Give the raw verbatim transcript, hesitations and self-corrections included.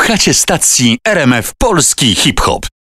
Słuchacie stacji R M F Polski Hip Hop.